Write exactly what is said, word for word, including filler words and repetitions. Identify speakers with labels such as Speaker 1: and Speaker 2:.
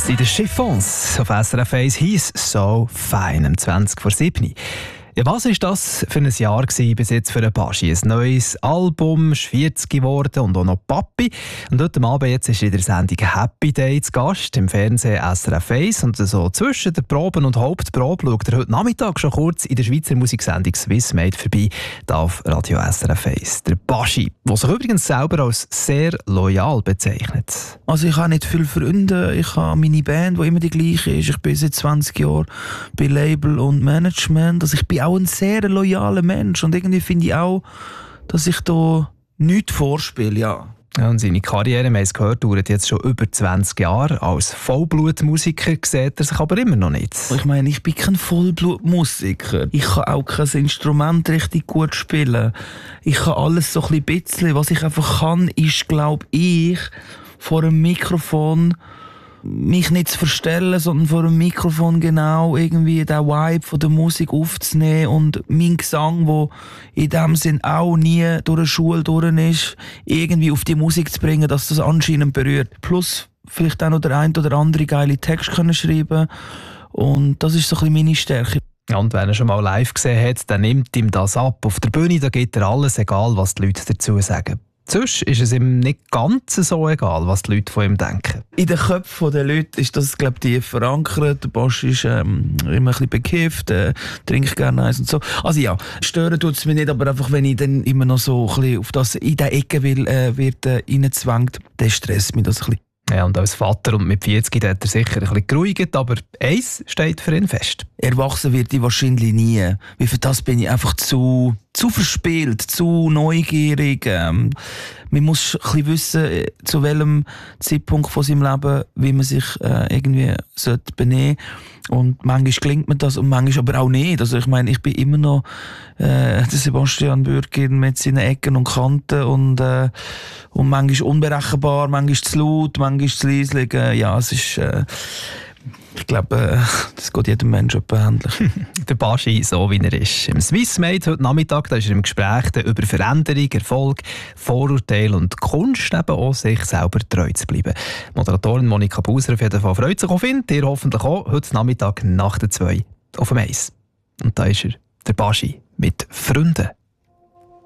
Speaker 1: Das sind die Chiffons auf S R F eins, «He's So Fine» um zwanzig vor sieben. Ja, was war das für ein Jahr gewesen, bis jetzt für einen Baschi? Ein neues Album, ist vierzig geworden und auch noch Papi. Und heute Abend jetzt ist in der Sendung «Happy Day» zu Gast im Fernsehen S R F eins. Und so zwischen den Proben und Hauptprobe schaut er heute Nachmittag schon kurz in der Schweizer Musiksendung «Swiss Made» vorbei, hier auf Radio S R F eins. Der Baschi, der sich übrigens selber als sehr loyal bezeichnet.
Speaker 2: Also ich habe nicht viele Freunde, ich habe meine Band, die immer die gleiche ist. Ich bin seit zwanzig Jahren bei Label und Management. Also ich bin auch ein sehr loyaler Mensch und irgendwie finde ich auch, dass ich da nichts vorspiele, ja.
Speaker 1: Ja, und seine Karriere, wir haben es gehört, dauert jetzt schon über zwanzig Jahre. Als Vollblutmusiker sieht er sich aber immer noch nicht.
Speaker 2: Ich meine, ich bin kein Vollblutmusiker. Ich kann auch kein Instrument richtig gut spielen. Ich kann alles so ein bisschen. Was ich einfach kann, ist, glaube ich, vor einem Mikrofon mich nicht zu verstellen, sondern vor einem Mikrofon genau irgendwie den Vibe von der Musik aufzunehmen und mein Gesang, der in dem Sinn auch nie durch eine Schule durch ist, irgendwie auf die Musik zu bringen, dass das anscheinend berührt. Plus vielleicht auch noch der ein oder andere geile Text können schreiben und das ist so ein bisschen meine Stärke.
Speaker 1: Ja, und wenn er schon mal live gesehen hat, dann nimmt ihm das ab. Auf der Bühne da geht er alles, egal was die Leute dazu sagen. Sonst ist es ihm nicht ganz so egal, was die Leute von ihm denken.
Speaker 2: In den Köpfen der Leute ist das, glaube ich, tief verankert. Der Baschi ist ähm, immer ein bisschen bekifft, äh, trinkt gerne eins und so. Also ja, stören tut es mich nicht, aber einfach, wenn ich dann immer noch so ein bisschen auf das in der Ecke will, äh, wird äh, reinzwängt, dann stresst mich das ein bisschen.
Speaker 1: Ja, und als Vater und mit vierzig hat er sicher ein bisschen geruhigt, aber eins steht für ihn fest.
Speaker 2: Erwachsen wird ich wahrscheinlich nie. Weil für das bin ich einfach zu, zu verspielt, zu neugierig. Ähm, man muss ein bisschen wissen, zu welchem Zeitpunkt von seinem Leben, wie man sich äh, irgendwie sollte benehmen sollte. Und manchmal gelingt mir das und manchmal aber auch nicht. Also ich meine, ich bin immer noch äh, der Sebastian Bürgin mit seinen Ecken und Kanten und, äh, und manchmal unberechenbar, manchmal zu laut, manchmal zu leislich. Äh, ja, es ist... Äh, Ich glaube, äh, das geht jedem Menschen etwa ähnlich.
Speaker 1: Der Baschi, so wie er ist. Im Swiss Made heute Nachmittag, da ist er im Gespräch über Veränderung, Erfolg, Vorurteile und Kunst, eben auch sich selber treu zu bleiben. Moderatorin Monika Buser auf jeden Fall freut sich auf ihn. Ihr hoffentlich auch heute Nachmittag nach der zwei auf dem Eis. Und da ist er, der Baschi mit Freunden.